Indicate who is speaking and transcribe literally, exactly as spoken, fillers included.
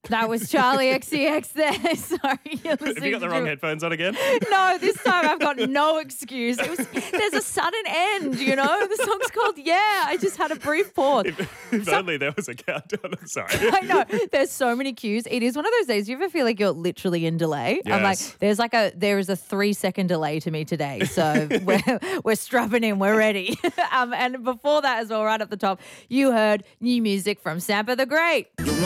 Speaker 1: That was Charlie X C X there. Sorry, you're listening
Speaker 2: Have you got the
Speaker 1: to
Speaker 2: wrong
Speaker 1: Drew-
Speaker 2: headphones on again?
Speaker 1: No, this time I've got no excuse. It was, there's a sudden end, you know? The song's called Yeah. I just had a brief pause.
Speaker 2: If, if
Speaker 1: So-
Speaker 2: only there was a countdown. I'm sorry.
Speaker 1: I know. There's so many cues. It is one of those days you ever feel like you're literally in delay. I'm like,
Speaker 2: Yes.
Speaker 1: there's like a there is a three second delay to me today. So we're we're strapping in, we're ready. um, and before that as well, right up the top, you heard new music from Sampa the Great.